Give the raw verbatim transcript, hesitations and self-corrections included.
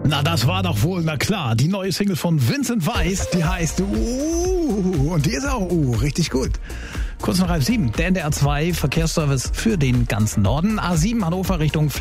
Na, das war doch wohl, na klar, die neue Single von Vincent Weiss, die heißt Uh, und die ist auch Uh, richtig gut. Kurz nach halb sieben, der N D R zwei Verkehrsservice für den ganzen Norden. A sieben Hannover Richtung